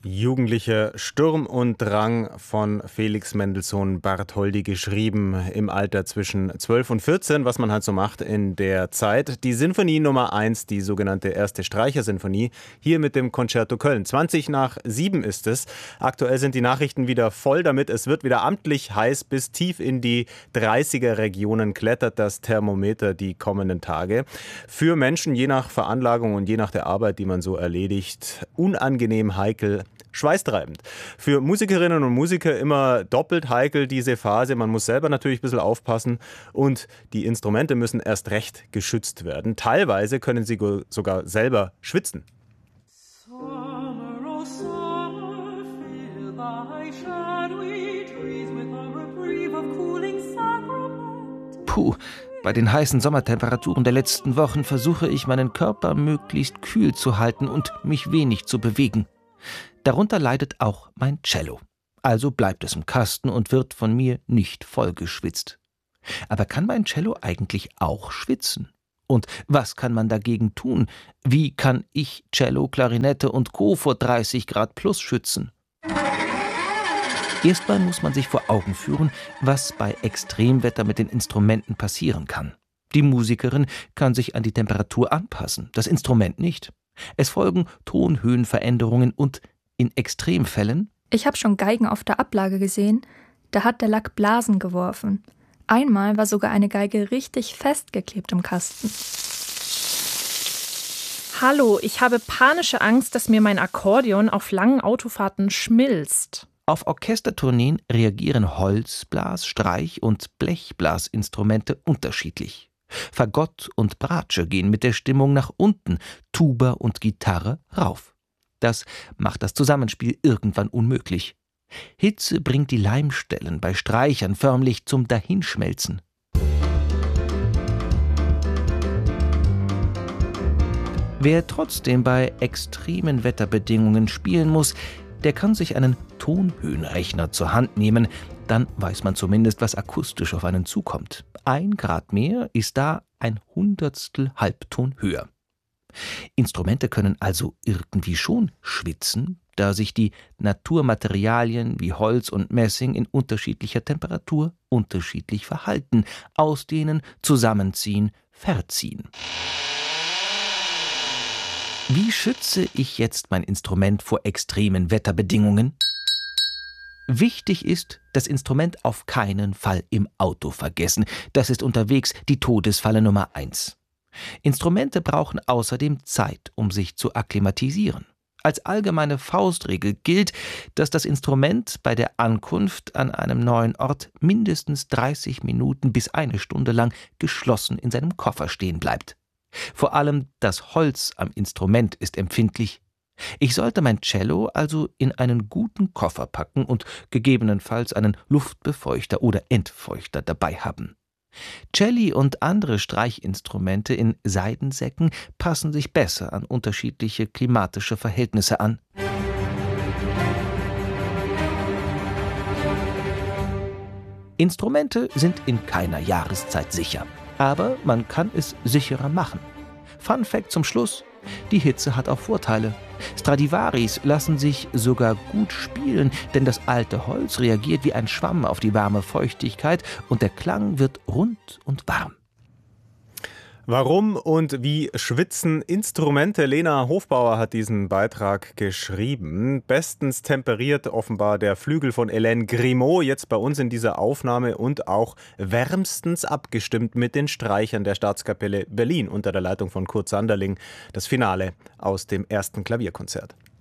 Jugendlicher Sturm und Drang von Felix Mendelssohn Bartholdy, geschrieben im Alter zwischen 12 und 14, was man halt so macht in der Zeit. Die Sinfonie Nummer 1, die sogenannte erste Streichersinfonie, hier mit dem Concerto Köln. 7:20 ist es. Aktuell sind die Nachrichten wieder voll damit. Es wird wieder amtlich heiß. Bis tief in die 30er-Regionen klettert das Thermometer die kommenden Tage. Für Menschen, je nach Veranlagung und je nach der Arbeit, die man so erledigt, unangenehm heikel, schweißtreibend. Für Musikerinnen und Musiker immer doppelt heikel diese Phase. Man muss selber natürlich ein bisschen aufpassen und die Instrumente müssen erst recht geschützt werden. Teilweise können sie sogar selber schwitzen. Summer, oh summer, fill thy shadowy trees with a reprieve of cooling sacrament. Puh, bei den heißen Sommertemperaturen der letzten Wochen versuche ich, meinen Körper möglichst kühl zu halten und mich wenig zu bewegen. Darunter leidet auch mein Cello. Also bleibt es im Kasten und wird von mir nicht vollgeschwitzt. Aber kann mein Cello eigentlich auch schwitzen? Und was kann man dagegen tun? Wie kann ich Cello, Klarinette und Co. vor 30 Grad plus schützen? Erstmal muss man sich vor Augen führen, was bei Extremwetter mit den Instrumenten passieren kann. Die Musikerin kann sich an die Temperatur anpassen, das Instrument nicht. Es folgen Tonhöhenveränderungen und in Extremfällen... Ich habe schon Geigen auf der Ablage gesehen, da hat der Lack Blasen geworfen. Einmal war sogar eine Geige richtig festgeklebt im Kasten. Hallo, ich habe panische Angst, dass mir mein Akkordeon auf langen Autofahrten schmilzt. Auf Orchestertourneen reagieren Holzblas-, Streich- und Blechblasinstrumente unterschiedlich. Fagott und Bratsche gehen mit der Stimmung nach unten, Tuba und Gitarre rauf. Das macht das Zusammenspiel irgendwann unmöglich. Hitze bringt die Leimstellen bei Streichern förmlich zum Dahinschmelzen. Wer trotzdem bei extremen Wetterbedingungen spielen muss, der kann sich einen Tonhöhenrechner zur Hand nehmen. Dann weiß man zumindest, was akustisch auf einen zukommt. 1 Grad mehr ist da ein Hundertstel Halbton höher. Instrumente können also irgendwie schon schwitzen, da sich die Naturmaterialien wie Holz und Messing in unterschiedlicher Temperatur unterschiedlich verhalten, ausdehnen, zusammenziehen, verziehen. Wie schütze ich jetzt mein Instrument vor extremen Wetterbedingungen? Wichtig ist, das Instrument auf keinen Fall im Auto vergessen. Das ist unterwegs die Todesfalle Nummer 1. Instrumente brauchen außerdem Zeit, um sich zu akklimatisieren. Als allgemeine Faustregel gilt, dass das Instrument bei der Ankunft an einem neuen Ort mindestens 30 Minuten bis 1 Stunde lang geschlossen in seinem Koffer stehen bleibt. Vor allem das Holz am Instrument ist empfindlich. Ich sollte mein Cello also in einen guten Koffer packen und gegebenenfalls einen Luftbefeuchter oder Entfeuchter dabei haben. Celli und andere Streichinstrumente in Seidensäcken passen sich besser an unterschiedliche klimatische Verhältnisse an. Instrumente sind in keiner Jahreszeit sicher, aber man kann es sicherer machen. Fun Fact zum Schluss: Die Hitze hat auch Vorteile. Stradivaris lassen sich sogar gut spielen, denn das alte Holz reagiert wie ein Schwamm auf die warme Feuchtigkeit und der Klang wird rund und warm. Warum und wie schwitzen Instrumente? Lena Hofbauer hat diesen Beitrag geschrieben. Bestens temperiert offenbar der Flügel von Hélène Grimaud, jetzt bei uns in dieser Aufnahme, und auch wärmstens abgestimmt mit den Streichern der Staatskapelle Berlin unter der Leitung von Kurt Sanderling. Das Finale aus dem ersten Klavierkonzert.